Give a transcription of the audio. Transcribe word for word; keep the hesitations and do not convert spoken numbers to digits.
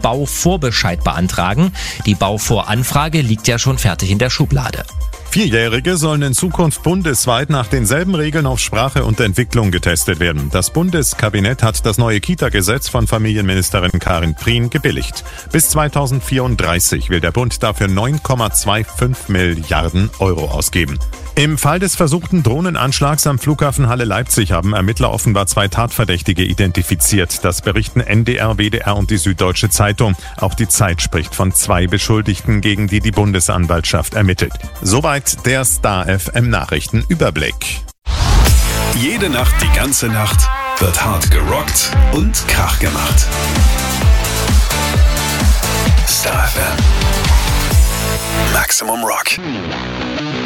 Bauvorbescheid beantragen. Die Bauvoranfrage liegt ja schon fertig in der Schublade. Vierjährige sollen in Zukunft bundesweit nach denselben Regeln auf Sprache und Entwicklung getestet werden. Das Bundeskabinett hat das neue Kita-Gesetz von Familienministerin Karin Prien gebilligt. Bis zweitausendvierunddreißig will der Bund dafür neun Komma fünfundzwanzig Milliarden Euro ausgeben. Im Fall des versuchten Drohnenanschlags am Flughafen Halle-Leipzig haben Ermittler offenbar zwei Tatverdächtige identifiziert. Das berichten N D R, W D R und die Süddeutsche Zeitung. Auch die Zeit spricht von zwei Beschuldigten, gegen die die Bundesanwaltschaft ermittelt. Soweit der Star F M Nachrichtenüberblick. Jede Nacht, die ganze Nacht wird hart gerockt und Krach gemacht. Star F M. Maximum Rock.